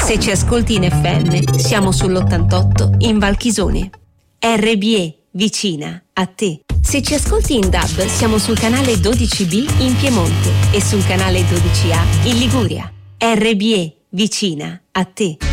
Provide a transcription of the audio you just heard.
Se ci ascolti in FM, siamo sull'88 in Valchisone. RBE, vicina a te. Se ci ascolti in DAB, siamo sul canale 12B in Piemonte e sul canale 12A in Liguria. RBE, vicina a te.